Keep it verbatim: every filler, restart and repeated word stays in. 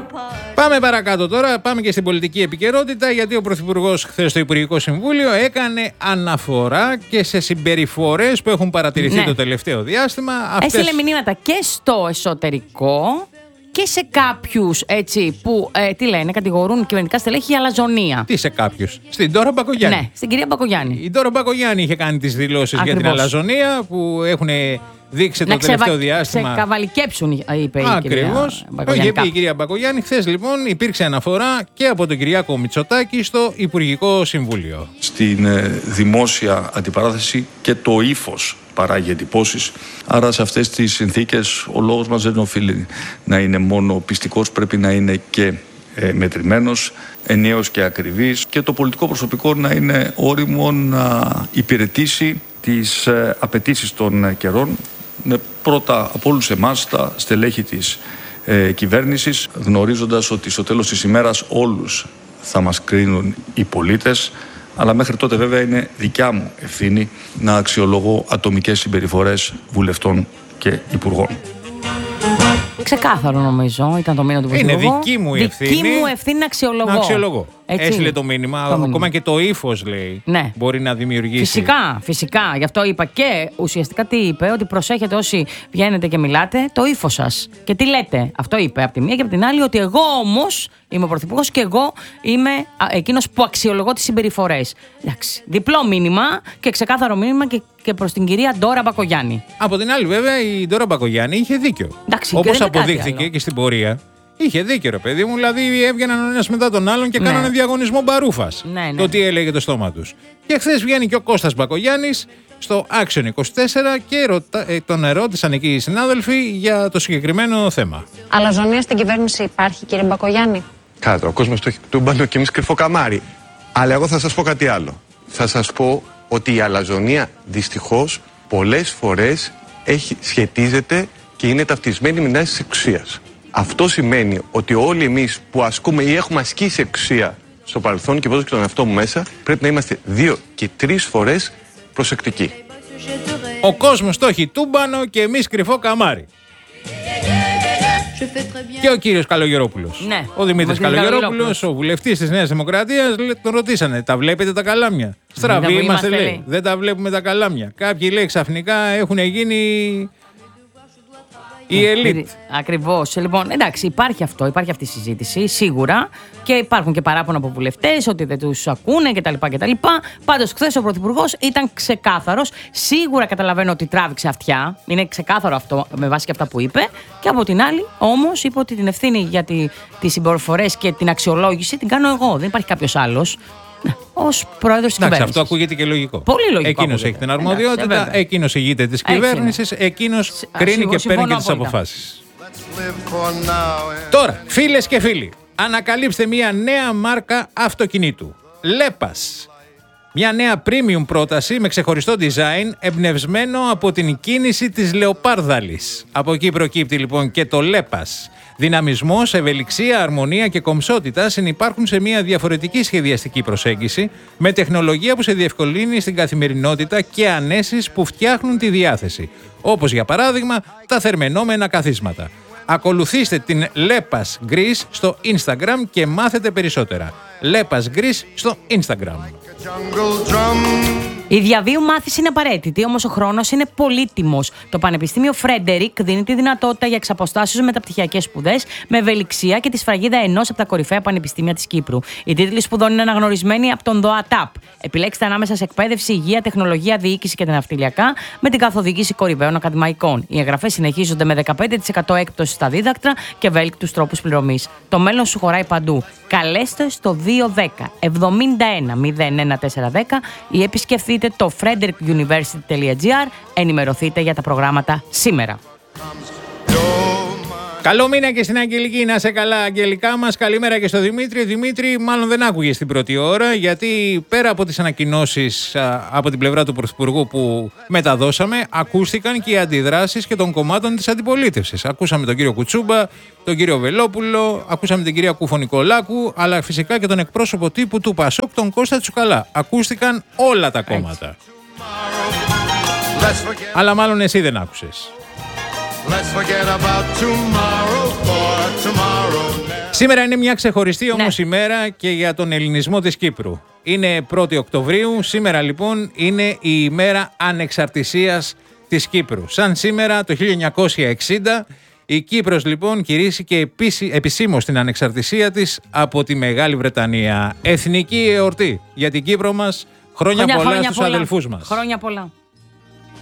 Πάμε παρακάτω τώρα, πάμε και στην πολιτική επικαιρότητα, γιατί ο Πρωθυπουργός χθες στο Υπουργικό Συμβούλιο έκανε αναφορά και σε συμπεριφορές που έχουν παρατηρηθεί ναι. το τελευταίο διάστημα. Αυτές... Έστειλε μηνύματα και στο εσωτερικό και σε κάποιους έτσι που, ε, τι λένε, κατηγορούν κυβερνητικά στελέχη για αλαζονία. Τι σε κάποιους? Στην Ντόρα Μπακογιάννη. Ναι, στην κυρία Μπακογιάννη. Η Ντόρα Μπακογιάννη είχε κάνει τις δηλώσεις για την αλαζονία που έχουν δείξει το τελευταίο ξεβα... διάστημα. Σε καβαλικέψουν, είπε η Ακριβώς. κυρία Μπακογιάννη. Είχε πει η κυρία Μπακογιάννη. Χθες λοιπόν υπήρξε αναφορά και από τον Κυριάκο Μητσοτάκη στο Υπουργικό Συμβούλιο. Στην ε, δημόσια αντιπαράθεση και το ύφος παράγει εντυπώσεις. Άρα σε αυτές τις συνθήκες ο λόγος μας δεν οφείλει να είναι μόνο πιστικός, πρέπει να είναι και ε, μετρημένος, ενιαίος και ακριβής, και το πολιτικό προσωπικό να είναι όριμο να υπηρετήσει τις ε, απαιτήσεις των καιρών, με πρώτα από όλους εμάς τα στελέχη της ε, κυβέρνησης, γνωρίζοντας ότι στο τέλος της ημέρας όλους θα μας κρίνουν οι πολίτες, αλλά μέχρι τότε βέβαια είναι δικιά μου ευθύνη να αξιολογώ ατομικές συμπεριφορές βουλευτών και υπουργών. Ξεκάθαρο νομίζω ήταν το μήνυμα του Πρωθυπουργού. Είναι δική μου ευθύνη. Δική μου ευθύνη να αξιολογώ. Να αξιολογώ. Έτσι έστειλε είναι. το μήνυμα. Το Ακόμα μήνυμα. και το ύφος λέει ναι. μπορεί να δημιουργήσει. Φυσικά, φυσικά. Γι' αυτό είπα και ουσιαστικά τι είπε, ότι προσέχετε όσοι βγαίνετε και μιλάτε, το ύφος σας. Και τι λέτε. Αυτό είπε από τη μία και από την άλλη, ότι εγώ όμως είμαι ο Πρωθυπουργός και εγώ είμαι εκείνος που αξιολογώ τις συμπεριφορές. Εντάξει. Διπλό μήνυμα και ξεκάθαρο μήνυμα και, και προς την κυρία Ντόρα Μπακογιάννη. Από την άλλη, βέβαια, η Ντόρα Μπακογιάννη είχε δίκιο. Όπως αποδείχθηκε και στην πορεία. Είχε δίκιο, ρε παιδί μου, δηλαδή έβγαιναν ο ένας μετά τον άλλον και ναι. κάνανε διαγωνισμό μπαρούφας. Ναι, ναι. Το τι έλεγε το στόμα τους. Και χθες βγαίνει και ο Κώστας Μπακογιάννης στο Action είκοσι τέσσερα και ρωτα... ε, τον ερώτησαν εκεί οι συνάδελφοι για το συγκεκριμένο θέμα. Αλαζονία στην κυβέρνηση υπάρχει, κύριε Μπακογιάννη? Κάτω, ο κόσμος το έχει τούμπανο και εμείς κρυφό καμάρι. Αλλά εγώ θα σας πω κάτι άλλο. Θα σας πω ότι η αλαζονία δυστυχώς πολλές φορές έχει, σχετίζεται και είναι ταυτισμένη με τάσεις της εξουσίας. Αυτό σημαίνει ότι όλοι εμείς που ασκούμε ή έχουμε ασκήσει εξουσία στο παρελθόν, και βάζω και τον εαυτό μου μέσα, πρέπει να είμαστε δύο και τρεις φορές προσεκτικοί. Ο κόσμος το έχει τούμπανο και εμείς κρυφό καμάρι. Και ο κύριος Καλογερόπουλος. Ναι. Ο Δημήτρης Καλογερόπουλος, ο βουλευτής της Νέας Δημοκρατίας, τον ρωτήσανε, τα βλέπετε τα καλάμια? Στραβοί είμαστε, είμαστε, λέει. λέει. Δεν τα βλέπουμε τα καλάμια. Κάποιοι, λέει, ξαφνικά έχουν γίνει η ελίτ. Ακριβώς. Λοιπόν, εντάξει, υπάρχει αυτό, υπάρχει αυτή η συζήτηση, σίγουρα. Και υπάρχουν και παράπονα από βουλευτές ότι δεν τους ακούνε κτλ. κτλ. Πάντως, χθες ο Πρωθυπουργός ήταν ξεκάθαρος. Σίγουρα καταλαβαίνω ότι τράβηξε αυτιά. Είναι ξεκάθαρο αυτό με βάση και αυτά που είπε. Και από την άλλη, όμως, είπε ότι την ευθύνη για τη, τις συμπεριφορές και την αξιολόγηση την κάνω εγώ. Δεν υπάρχει κάποιος άλλος. Ως πρόεδρος της κυβέρνησης. Αυτό ακούγεται και λογικό. Πολύ λογικό. Εκείνος έχει την αρμοδιότητα, εκείνος ηγείται της κυβέρνησης, εκείνος κρίνει και παίρνει και τις αποφάσεις. Τώρα, φίλες και φίλοι, ανακαλύψτε μια νέα μάρκα αυτοκινήτου. Λέπας. Μια νέα premium πρόταση με ξεχωριστό design εμπνευσμένο από την κίνηση της λεοπάρδαλης. Από εκεί προκύπτει λοιπόν και το Λέπας. Δυναμισμός, ευελιξία, αρμονία και κομψότητα συνυπάρχουν σε μια διαφορετική σχεδιαστική προσέγγιση με τεχνολογία που σε διευκολύνει στην καθημερινότητα και ανέσεις που φτιάχνουν τη διάθεση. Όπως για παράδειγμα τα θερμαινόμενα καθίσματα. Ακολουθήστε την Λέπας Greece στο Instagram και μάθετε περισσότερα. Λέπας Greece στο Instagram. Η διαβίου μάθηση είναι απαραίτητη, όμως ο χρόνος είναι πολύτιμος. Το Πανεπιστήμιο Φρέντερικ δίνει τη δυνατότητα για εξαποστάσεως μεταπτυχιακές σπουδές με ευελιξία και τη σφραγίδα ενός από τα κορυφαία πανεπιστήμια της Κύπρου. Οι τίτλοι σπουδών είναι αναγνωρισμένοι από τον ΔΟΑΤΑΠ. Επιλέξτε ανάμεσα σε εκπαίδευση, υγεία, τεχνολογία, διοίκηση και τα ναυτιλιακά με την καθοδήγηση κορυφαίων ακαδημαϊκών. Οι εγγραφές συνεχίζονται με δεκαπέντε τοις εκατό έκπτωση στα δίδακτρα και ευέλικτους τρόπους πληρωμής. Το μέλλον σου χωράει παντού. Καλέστε στο δύο δέκα εβδομήντα ένα μηδέν ένα τέσσερα δέκα ή επισκεφτείτε το frederick university τελεία gr. Ενημερωθείτε για τα προγράμματα σήμερα. Καλό μήνα και στην Αγγελική, να σε καλά αγγελικά μας. Καλημέρα και στο Δημήτρη. Δημήτρη μάλλον δεν άκουγε στην πρώτη ώρα, γιατί πέρα από τις ανακοινώσεις α, από την πλευρά του Πρωθυπουργού που μεταδώσαμε, ακούστηκαν και οι αντιδράσεις και των κομμάτων της αντιπολίτευσης. Ακούσαμε τον κύριο Κουτσούμπα, τον κύριο Βελόπουλο, ακούσαμε την κυρία Κουφωνικολάκου, αλλά φυσικά και τον εκπρόσωπο τύπου του Πασόκ, τον Κώστα Τσουκαλά. Ακούστηκαν όλα τα κόμματα. Αλλά μάλλον εσύ δεν άκουσες. Σήμερα είναι μια ξεχωριστή όμως Ναι. ημέρα και για τον ελληνισμό της Κύπρου. Είναι πρώτη Οκτωβρίου, σήμερα λοιπόν είναι η ημέρα ανεξαρτησίας της Κύπρου. Σαν σήμερα το χίλια εννιακόσια εξήντα η Κύπρος λοιπόν κηρύσσηκε επισήμως την ανεξαρτησία της από τη Μεγάλη Βρετανία. Εθνική εορτή για την Κύπρο μας. Χρόνια, Χρόνια, πολλά χρόνια στους πολλά. αδελφούς μας. Χρόνια πολλά.